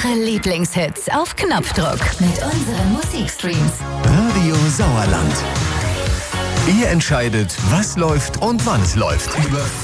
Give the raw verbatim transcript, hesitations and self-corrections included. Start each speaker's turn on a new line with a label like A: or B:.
A: Ihre Lieblingshits auf Knopfdruck mit unseren Musikstreams.
B: Radio Sauerland. Ihr entscheidet, was läuft und wann es läuft. Über